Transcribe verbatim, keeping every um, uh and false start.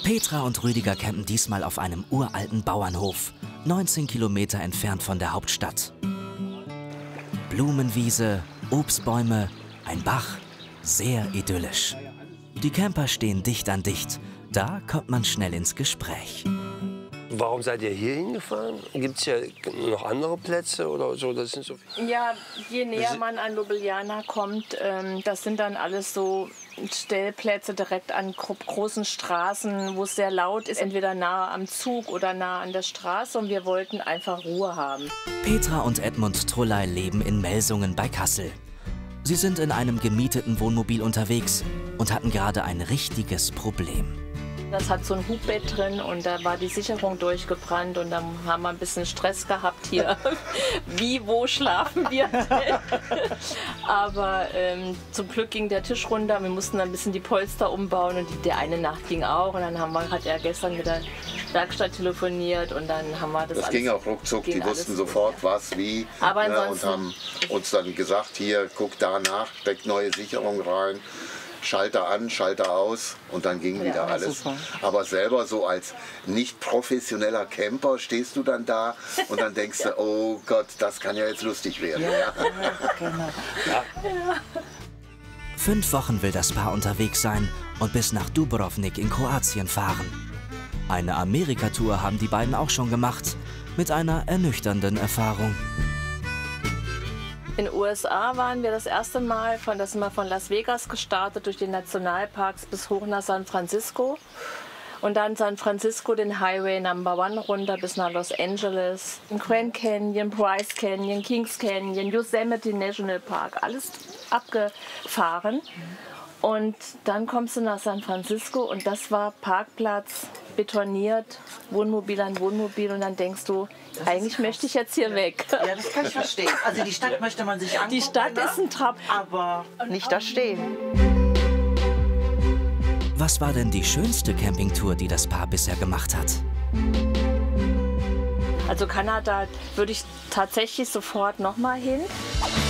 Petra und Rüdiger campen diesmal auf einem uralten Bauernhof, neunzehn Kilometer entfernt von der Hauptstadt. Blumenwiese, Obstbäume, ein Bach, sehr idyllisch. Die Camper stehen dicht an dicht, da kommt man schnell ins Gespräch. Warum seid ihr hier hingefahren? Gibt es ja noch andere Plätze oder so? Das sind so ja, je näher man an Ljubljana kommt, ähm, das sind dann alles so Stellplätze direkt an großen Straßen, wo es sehr laut ist, entweder nah am Zug oder nah an der Straße, und wir wollten einfach Ruhe haben. Petra und Edmund Trulley leben in Melsungen bei Kassel. Sie sind in einem gemieteten Wohnmobil unterwegs und hatten gerade ein richtiges Problem. Das hat so ein Hubbett drin und da war die Sicherung durchgebrannt und dann haben wir ein bisschen Stress gehabt hier. Wie, wo schlafen wir denn? Aber ähm, zum Glück ging der Tisch runter, wir mussten ein bisschen die Polster umbauen und die, der eine Nacht ging auch. Und dann haben wir, hat er gestern mit der Werkstatt telefoniert und dann haben wir das Das alles, ging auch ruckzuck, die wussten sofort was, wie. Aber ne, und haben uns dann gesagt, hier, guck da nach, steck neue Sicherung rein. Schalter an, Schalter aus und dann ging wieder ja, alles. Super. Aber selber so als nicht professioneller Camper stehst du dann da und dann denkst du, oh Gott, das kann ja jetzt lustig werden. Ja, ja. Genau. Ja. Fünf Wochen will das Paar unterwegs sein und bis nach Dubrovnik in Kroatien fahren. Eine Amerika-Tour haben die beiden auch schon gemacht, mit einer ernüchternden Erfahrung. In den U S A waren wir das erste Mal, von, das sind wir von Las Vegas gestartet, durch die Nationalparks bis hoch nach San Francisco. Und dann San Francisco den Highway Number One runter bis nach Los Angeles. Grand Canyon, Bryce Canyon, Kings Canyon, Yosemite National Park, alles abgefahren. Und dann kommst du nach San Francisco und das war Parkplatz, betoniert, Wohnmobil an Wohnmobil, und dann denkst du, das eigentlich möchte ich jetzt hier ja. weg. Ja, das kann ich verstehen. Also die Stadt möchte man sich angucken. Die Stadt ist ein Trab, aber nicht da stehen. Was war denn die schönste Campingtour, die das Paar bisher gemacht hat? Also Kanada würde ich tatsächlich sofort noch mal hin.